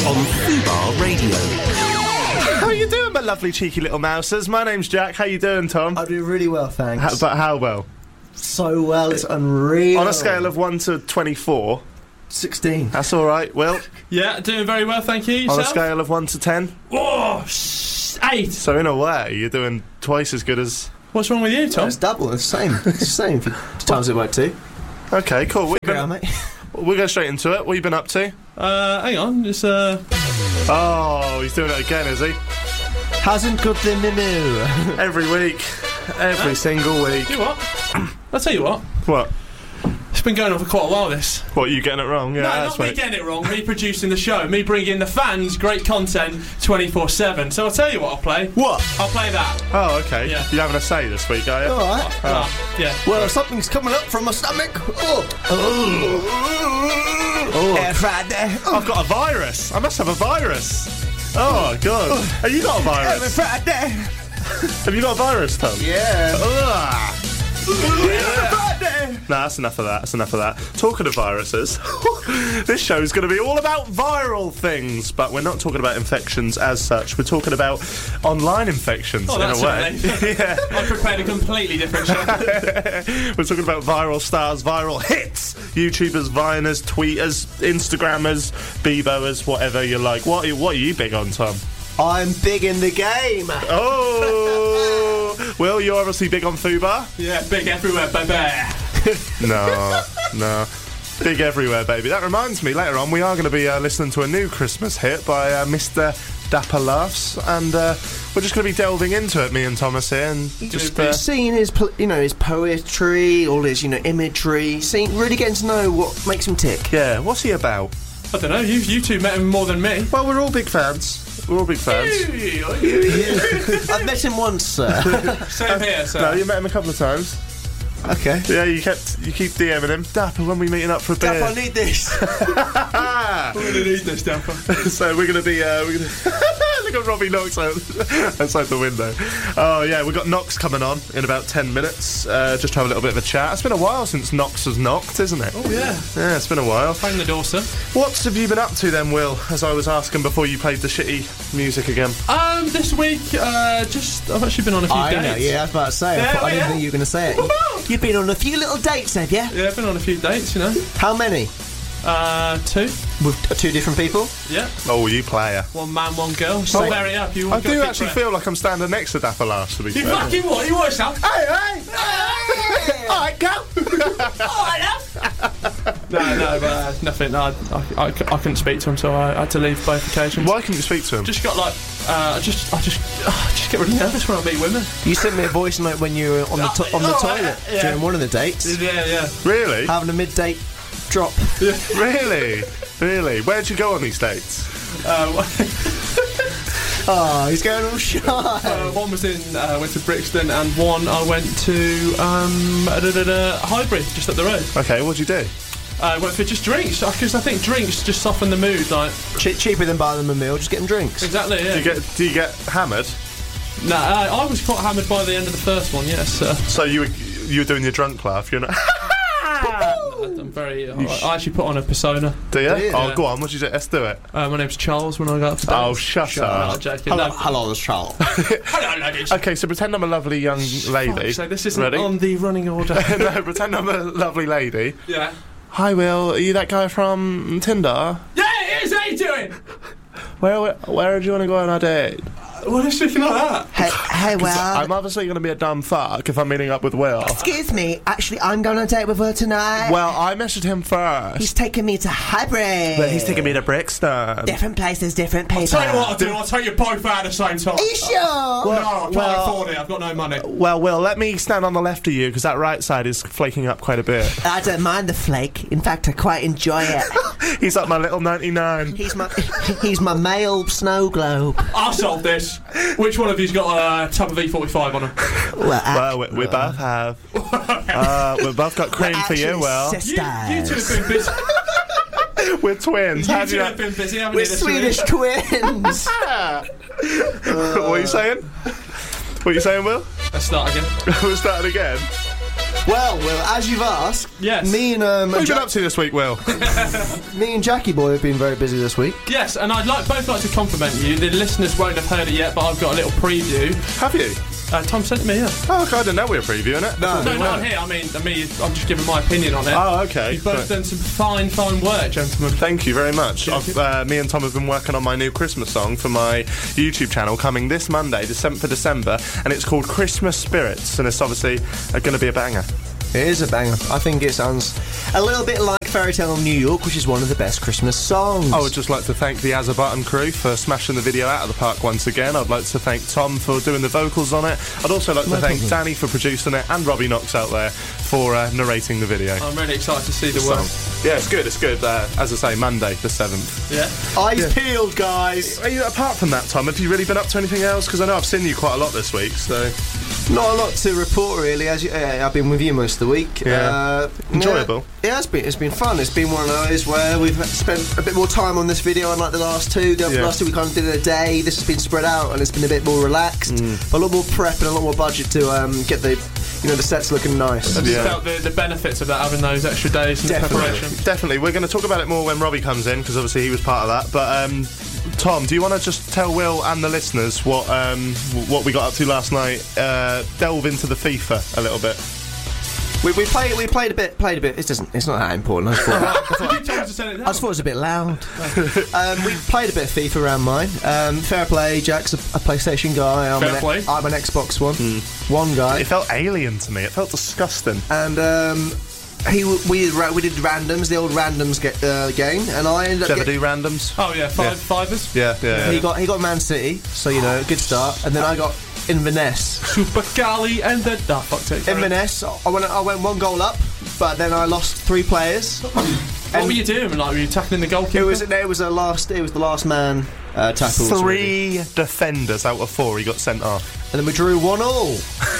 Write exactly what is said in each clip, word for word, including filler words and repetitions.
on Fubar Radio. How you doing, my lovely cheeky little mousers? My name's Jack. How you doing, Tom? I do really well, thanks. How, but how well? So well, it's unreal. On a scale of one to twenty-four, sixteen. That's all right. Will? Yeah, doing very well, thank you. Yourself? On a scale of one to ten? Oh, sh- eight. So in a way, you're doing twice as good as. What's wrong with you, Tom? No, it's double. It's the same. It's the same. If you times it by two. Okay, cool. We're Figure it gonna, out, mate. we'll go straight into it. What have you been up to? Uh, hang on, it's uh. Oh, he's doing it again, is he? Hasn't got the memo. Every week, every Huh? single week. You know what? I'll tell you what. What? It's been going on for quite a while, this. What, you getting it wrong? Yeah, no, that's not me right. getting it wrong, me producing the show, me bringing the fans great content twenty-four seven. So I'll tell you what I'll play. What? I'll play that. Oh, okay. Yeah. You're having a say this week, are you? All right. Oh, oh, yeah. Well, something's coming up from my stomach. Oh. Oh. Oh. Air Friday. I've got a virus. I must have a virus. Oh, God. Have you got a Air virus? Friday. Have you got a virus, Tom? Yeah. Ugh. Air Friday. Nah, that's enough of that. That's enough of that. Talking of viruses, this show is going to be all about viral things, but we're not talking about infections as such. We're talking about online infections Oh, in that's a way. right. Yeah. I prepared a completely different show. We're talking about viral stars, viral hits, YouTubers, Viners, Tweeters, Instagrammers, Beboers, whatever you like. What are you, what are you big on, Tom? I'm big in the game. Oh, Will, you're obviously big on Fubar. Yeah, big everywhere, baby. No, no. Big everywhere, baby. That reminds me, later on we are going to be uh, listening to a new Christmas hit by uh, Mister Dapper Laughs, and uh, we're just going to be delving into it, me and Thomas here, and just uh, Seeing his, pol- you know, his poetry, all his, you know, imagery, seeing, really getting to know what makes him tick. yeah, what's he about? I don't know, you, you two met him more than me. Well, we're all big fans. We're all big fans. I've met him once, sir. Same here, sir. No, you met him a couple of times. Okay. Yeah, you kept you keep DMing him. Dapper, when we meeting up for a beer? Dapper, I need this. I'm going to need this, Dapper. So we're gonna be uh, we're gonna look at Robbie Knox out, outside the window. Oh yeah, we've got Knox coming on in about ten minutes. Uh, just to have a little bit of a chat. It's been a while since Knox has knocked, isn't it? Oh, yeah. Yeah, it's been a while. Bang the door, sir. What have you been up to then, Will? As I was asking before you played the shitty music again. Um, this week, uh, just, I've actually been on a few I dates. know, yeah, I was about to say. Yeah, I, thought, I didn't yeah. think you were going to say it. You've been on a few little dates, have you? Yeah, I've been on a few dates, you know. How many? Uh, two. With uh, two different people? Yeah. Oh, you player. One man, one girl. So Oh, vary up. You I want to do go actually fit for it. feel like I'm standing next to Dapper Laughs, to be You fair. fucking what? You watch that? Hey, hey! Alright, go! No, no, but uh, nothing. No, I, I, I, I couldn't speak to him, so I had to leave both occasions. Why couldn't you speak to him? Just got like, uh, I just, I just, uh, I just get really nervous when I meet women. You sent me a voice note when you were on the to- on the Oh, toilet uh, yeah. during one of the dates, Yeah, yeah. Really? having a mid-date drop. Really? Really? Where'd you go on these dates? Uh, Oh, he's going all shy. uh, one was in, uh, went to Brixton, and one I went to um, da, da, da, Highbury, just up the road. Okay, what'd you do? I uh, went for just drinks, because I think drinks just soften the mood. Like, Che- cheaper than buying them a meal, just get them drinks. exactly. Yeah. Do you get do you get hammered? No, uh, I was quite hammered by the end of the first one. Yes, uh, So you were you were doing your drunk laugh, you're not I'm very. Uh, I actually put on a persona. Do you? Do you? Oh Yeah. go on, what'd you do? Let's do it. Uh, my name's Charles. When I go out for dates. Oh shut No, up. I'm joking. Hello, No. hello, it's Charles. Hello, ladies. Okay, so pretend I'm a lovely young lady. So this isn't Ready? on the running order. No, pretend I'm a lovely lady. Yeah. Hi Will, are you that guy from Tinder? Yeah, it is. How you doing? Where where, where do you want to go on a date? What is speaking like that? Hey, hey, well, I'm obviously going to be a dumb fuck if I'm meeting up with Will. excuse me. Actually, I'm going on a date with her tonight. Well, I messaged him first. He's taking me to Highbury. But he's taking me to Brixton. Different places, different people. Tell you what I'll do. I'll take you both out at the same time. Are you sure? No, I can't well- afford it. I've got no money. Well, Will, let me stand on the left of you because that right side is flaking up quite a bit. I don't mind the flake. In fact, I quite enjoy it. He's like my little ninety-nine. He's my he's my male snow globe. I'll solve this. Which one of you's got a tub of E forty-five on him? Well, Well, we, we both have. Uh, we've both got cream for you, Will. You, you two have been busy. We're twins. You How do two you have been busy, haven't We're you? this Swedish week? twins. What are you saying? What are you saying, Will? Let's start again. We're starting again. Well, Will, as you've asked, Yes. me and um, What have you been Ja- up to this week, Will? me and Jackie Boy have been very busy this week. Yes, and I'd like both like to compliment you. The listeners won't have heard it yet, but I've got a little preview. Have you? Uh, Tom sent it me, yeah. Oh, okay, I didn't know we were previewing it. No. No, not on here. I mean, I mean, I'm just giving my opinion on it. Oh, okay. You've both Right. done some fine, fine work, gentlemen. Thank you very much. Yeah. I've, uh, me and Tom have been working on my new Christmas song for my YouTube channel coming this Monday, the seventh of December, and it's called Christmas Spirits, and it's obviously uh, going to be a banger. It is a banger. I think it sounds a little bit like Fairy Tale of New York, which is one of the best Christmas songs. I would just like to thank the Azza Button crew for smashing the video out of the park once again. I'd like to thank Tom for doing the vocals on it. I'd also like to No thank problem. Danny for producing it and Robbie Knox out there for uh, narrating the video. I'm really excited to see the work. So, yeah, it's good, it's good. Uh, as I say, Monday the seventh. Yeah. Eyes peeled, guys. Are you, apart from that, Tom, have you really been up to anything else? Because I know I've seen you quite a lot this week, so... Not a lot to report, really. As you, uh, I've been with you most of the week. Yeah. Uh, Enjoyable. Yeah, it has been. It's been fun. It's been one of those where we've spent a bit more time on this video, unlike the last two. The Yeah. last two we kind of did it a day. This has been spread out, and it's been a bit more relaxed. Mm. But a lot more prep and a lot more budget to um, get the, you know, the sets looking nice. I just Yeah. felt the, the benefits of that, having those extra days and the Definitely. preparation. Definitely. We're going to talk about it more when Robbie comes in, because obviously he was part of that. But, um, Tom, do you want to just tell Will and the listeners what um, what we got up to last night? Uh, delve into the FIFA a little bit. We, we played. We played a bit. Played a bit. It doesn't. It's not that important. I just thought, You told us to send it down. I just thought it was a bit loud. um, we played a bit of FIFA around mine. Um, fair play. Jack's a, a PlayStation guy. I'm Fair an, play. I'm an Xbox one. One guy. It felt alien to me. It felt disgusting. And um, he w- we ra- we did randoms, the old randoms ge- uh, game, and I ended Did up. you ever Get, do randoms? Oh, yeah, five Yeah. fivers. Yeah, yeah. he yeah. got he got Man City, so you know, good start. And then I got Inverness. Super Galley and the... Oh, fuck it. Inverness. I went I went one goal up, but then I lost three players. What were you doing? Like, were you tackling the goalkeeper? It was it was a last it was the last man uh, tackles. really. Three defenders out of four he got sent off. And then we drew one all.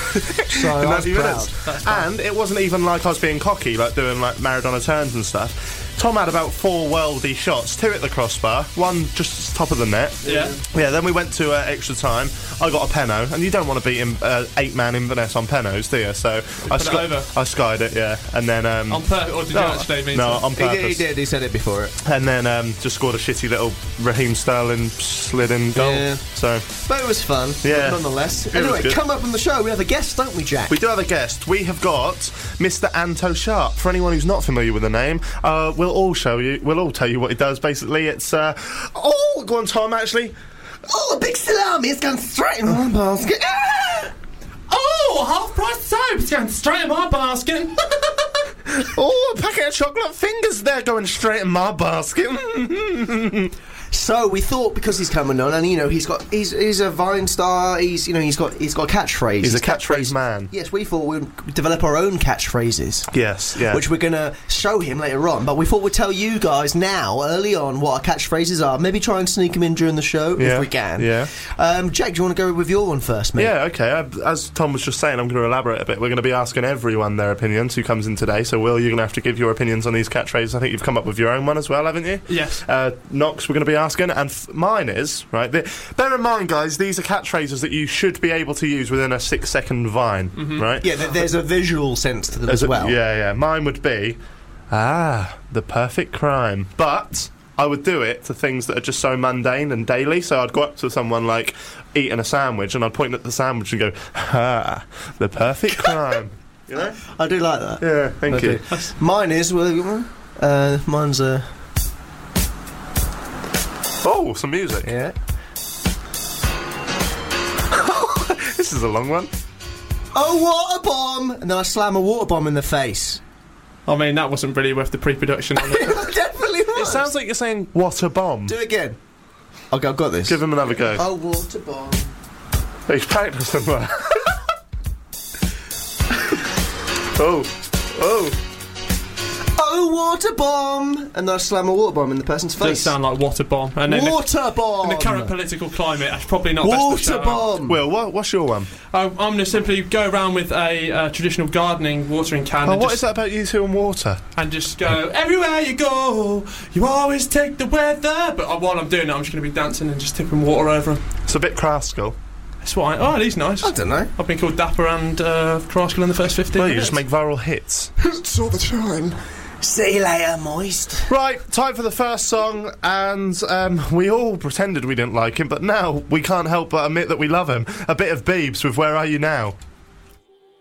So I was ninety proud. minutes. That's fine. And it wasn't even like I was being cocky, like doing like Maradona turns and stuff. Tom had about four worldy shots, two at the crossbar, one just top of the net. Yeah. Yeah, then we went to uh, extra time. I got a penno, and you don't want to beat him, uh, eight-man Inverness on pennos, do you? So I, put it over? I skied it, yeah, and then um, On purpose, or did you no, actually mean no, to? on He did, he purpose. did. He said it before it. And then um, just scored a shitty little Raheem Sterling slid-in goal. Yeah. So But it was fun. Yeah. Nonetheless. was Anyway, good. come up on the show. We have a guest, don't we, Jack? we do have a guest. We have got Mister Anto Sharp. For anyone who's not familiar with the name, uh, we'll all show you. We'll all tell you what he does. Basically, it's uh, oh, go on, Tom. Actually, Oh, a big salami has gone straight in my basket. Ah! Oh, half-price soap's going straight in my basket. oh, a packet of chocolate fingers there going straight in my basket. So we thought because he's coming on, and you know he's got he's he's a Vine star. He's you know he's got he's got a catchphrase. He's a His catchphrase man. Yes, we thought we'd develop our own catchphrases. Yes, yeah. Which we're going to show him later on, but we thought we'd tell you guys now, early on, what our catchphrases are. Maybe try and sneak them in during the show Yeah, if we can. yeah. Um, Jack, do you want to go with your one first, mate? Yeah, okay. I, as Tom was just saying, I'm going to elaborate a bit. We're going to be asking everyone their opinions who comes in today. So, Will, you're going to have to give your opinions on these catchphrases. I think you've come up with your own one as well, haven't you? Yes. Uh, Knox, we're going to be asking, and f- mine is, right, the, bear in mind, guys, these are catchphrases that you should be able to use within a six-second vine, right? Yeah, th- there's a visual sense to them As as a- well. Yeah, yeah. Mine would be, ah, the perfect crime. But I would do it to things that are just so mundane and daily. So I'd go up to someone like eating a sandwich, and I'd point at the sandwich and go, ah, the perfect crime. You know? I do like that. Yeah, thank I you. do. Mine is, well, uh, mine's a... Oh, some music. Yeah. This is a long one. Oh, water bomb! And then I slam a water bomb in the face. I mean, that wasn't really worth the pre-production on it. It definitely was. It sounds like you're saying, what a bomb. Do it again. Okay, I've got this. Give him another go. Oh, water bomb. He's practicing that. oh, oh. Oh, water bomb! And then I slam a water bomb in the person's Does face. sound like water bomb. And then Water bomb! in the current political climate, that's probably not best to Water shout out. bomb! Will, what, what's your one? I'm, I'm going to simply go around with a uh, traditional gardening watering can Oh, and, what just, is that about you two and water? and just go, everywhere you go, you always take the weather. But uh, while I'm doing it, I'm just going to be dancing and just tipping water over them. It's a bit Craskell. That's why. Oh, he's nice. I don't know. I've been called Dapper and uh, Rascal in the first fifteen Well, you minutes. just make viral hits. It's all the time. See you later, moist. Right, time for the first song, and um, we all pretended we didn't like him, but now we can't help but admit that we love him. A bit of Biebs with Where Are You Now?